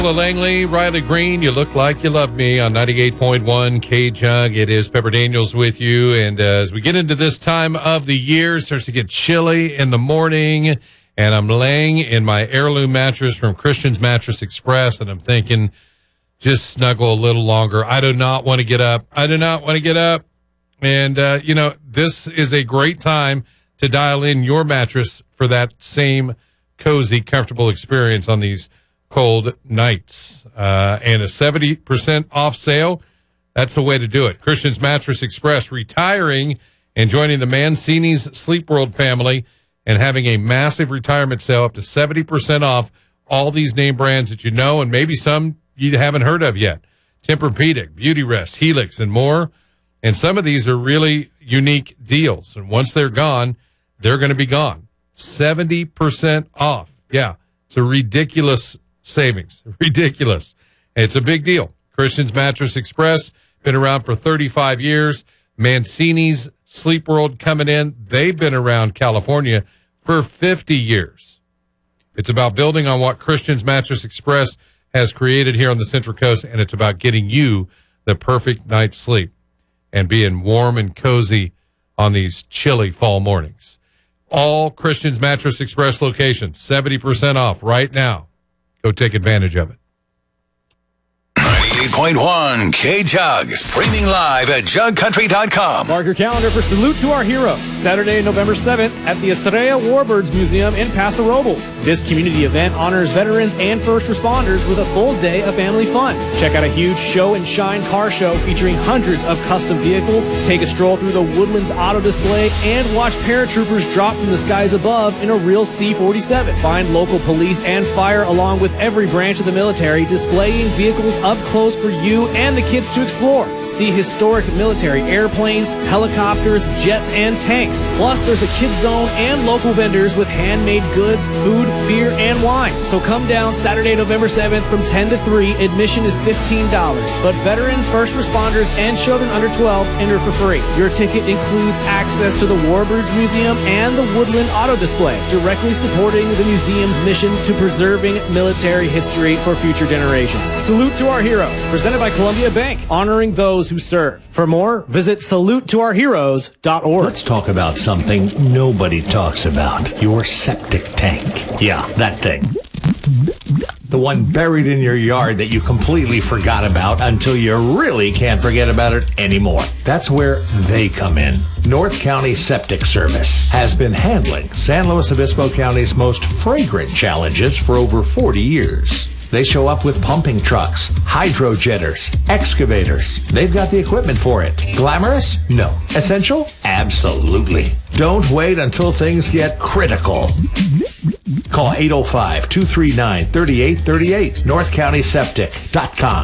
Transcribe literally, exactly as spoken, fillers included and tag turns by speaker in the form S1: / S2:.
S1: Langley, Riley Green, you look like you love me on ninety-eight point one K-Jug. It is Pepper Daniels with you. And uh, as we get into this time of the year, it starts to get chilly in the morning. And I'm laying in my heirloom mattress from Christian's Mattress Express. And I'm thinking, just snuggle a little longer. I do not want to get up. I do not want to get up. And, uh, you know, this is a great time to dial in your mattress for that same cozy, comfortable experience on these cold nights. Uh, and a seventy percent off sale, that's the way to do it. Christian's Mattress Express retiring and joining the Mancini's Sleep World family and having a massive retirement sale up to seventy percent off all these name brands that you know and maybe some you haven't heard of yet. Tempur-Pedic, Beauty Rest, Helix, and more. And some of these are really unique deals. And once they're gone, they're going to be gone. seventy percent off. Yeah, it's a ridiculous savings. Ridiculous. It's a big deal. Christian's Mattress Express, been around for thirty-five years. Mancini's Sleep World coming in. They've been around California for fifty years. It's about building on what Christian's Mattress Express has created here on the Central Coast, and it's about getting you the perfect night's sleep and being warm and cozy on these chilly fall mornings. All Christian's Mattress Express locations, seventy percent off right now. Go take advantage of it.
S2: ninety-eight point one K-Jug. Streaming live at jug country dot com.
S3: Mark your calendar for Salute to Our Heroes, Saturday, November seventh at the Estrella Warbirds Museum in Paso Robles. This community event honors veterans and first responders with a full day of family fun. Check out a huge show and shine car show featuring hundreds of custom vehicles, take a stroll through the Woodlands Auto Display, and watch paratroopers drop from the skies above in a real C forty-seven. Find local police and fire along with every branch of the military displaying vehicles up close for you and the kids to explore. See historic military airplanes, helicopters, jets, and tanks. Plus, there's a kids zone and local vendors with handmade goods, food, beer, and wine. So come down Saturday, November seventh from ten to three. Admission is fifteen dollars. But veterans, first responders, and children under twelve enter for free. Your ticket includes access to the Warbirds Museum and the Woodland Auto Display, directly supporting the museum's mission to preserving military history for future generations. Salute to Our Heroes, presented by Columbia Bank, honoring those who serve. For more, visit salute to our heroes dot org.
S4: Let's talk about something nobody talks about. Your septic tank. Yeah, that thing. The one buried in your yard that you completely forgot about until you really can't forget about it anymore. That's where they come in. North County Septic Service has been handling San Luis Obispo County's most fragrant challenges for over forty years. They show up with pumping trucks, hydro jetters, excavators. They've got the equipment for it. Glamorous? No. Essential? Absolutely. Don't wait until things get critical. Call eight oh five, two three nine, three eight three eight, north county septic dot com.